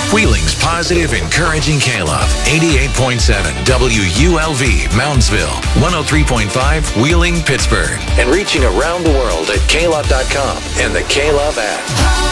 Wheeling's positive, encouraging K-Love. 88.7 WULV, Moundsville. 103.5 Wheeling, Pittsburgh. And reaching around the world at klove.com and the K-Love app.